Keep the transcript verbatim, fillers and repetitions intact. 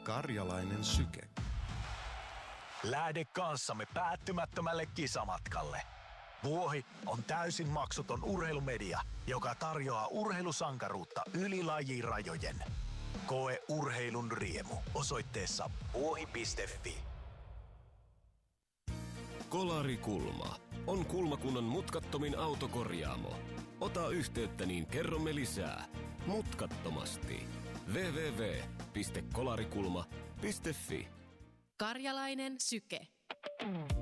Karjalainen syke. Lähde kanssamme päättymättömälle kisamatkalle. Vuohi on täysin maksuton urheilumedia, joka tarjoaa urheilusankaruutta yli lajirajojen. Koe urheilun riemu osoitteessa vuohi piste fi. Kolarikulma on kulmakunnan mutkattomin autokorjaamo. Ota yhteyttä, niin kerromme lisää. Mutkattomasti. double-u double-u double-u piste kolarikulma piste fi. Karjalainen syke.